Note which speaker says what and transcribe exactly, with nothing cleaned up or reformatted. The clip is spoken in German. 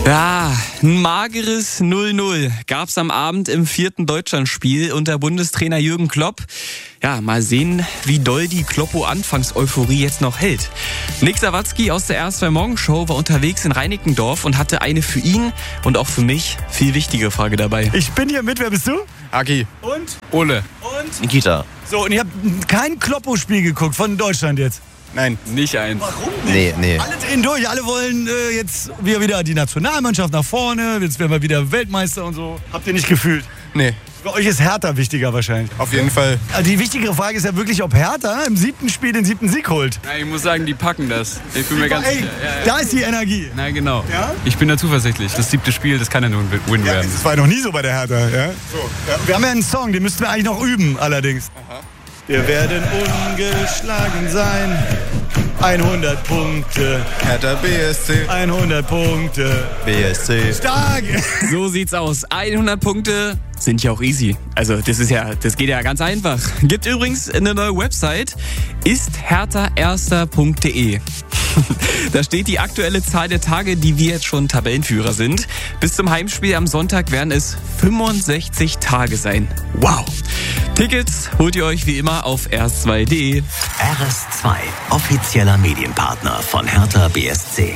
Speaker 1: Ja, ein mageres null null gab's am Abend im vierten Deutschlandspiel unter Bundestrainer Jürgen Klopp. Ja, mal sehen, wie doll die Kloppo-Anfangseuphorie jetzt noch hält. Nick Sawatzki aus der R S zwei Morgenshow war unterwegs in Reinickendorf und hatte eine für ihn und auch für mich viel wichtige Frage dabei.
Speaker 2: Ich bin hier mit, wer bist du?
Speaker 3: Aki.
Speaker 2: Und?
Speaker 3: Ole.
Speaker 2: Und?
Speaker 4: Nikita.
Speaker 2: So, und ihr habt kein Kloppo-Spiel geguckt von Deutschland jetzt?
Speaker 3: Nein, nicht eins.
Speaker 2: Warum nicht?
Speaker 4: Nee, nee.
Speaker 2: Alle drehen durch, alle wollen äh, jetzt wieder, wieder die Nationalmannschaft nach vorne, jetzt werden wir wieder Weltmeister und so. Habt ihr nicht gefühlt?
Speaker 3: Nee,
Speaker 2: Bei euch ist Hertha wichtiger wahrscheinlich.
Speaker 3: auf jeden Fall.
Speaker 2: Also die wichtigere Frage ist ja wirklich, ob Hertha im siebten Spiel den siebten Sieg holt.
Speaker 5: Ja, ich muss sagen, die packen das. Ich bin mir ganz
Speaker 2: Ey,
Speaker 5: sicher. Ja, ja.
Speaker 2: da ist die Energie.
Speaker 5: Na genau.
Speaker 2: Ja?
Speaker 5: Ich bin da zuversichtlich. Das siebte Spiel, das kann ja nur ein Win
Speaker 2: Ja,
Speaker 5: werden.
Speaker 2: das war noch nie so bei der Hertha. Ja? So, ja. Wir haben ja einen Song, den müssten wir eigentlich noch üben allerdings.
Speaker 3: Aha.
Speaker 2: Wir werden ungeschlagen sein. hundert Punkte,
Speaker 3: Hertha B S C.
Speaker 2: hundert Punkte.
Speaker 4: B S C.
Speaker 2: Stark!
Speaker 1: So sieht's aus. hundert Punkte sind ja auch easy. Also das ist ja, das geht ja ganz einfach. Gibt übrigens eine neue Website, ist hertha erster punkt de. Da steht die aktuelle Zahl der Tage, die wir jetzt schon Tabellenführer sind. Bis zum Heimspiel am Sonntag werden es fünfundsechzig Tage sein. Wow! Tickets holt ihr euch wie immer auf r s zwei punkt de.
Speaker 6: R S zwei, offizieller Medienpartner von Hertha B S C.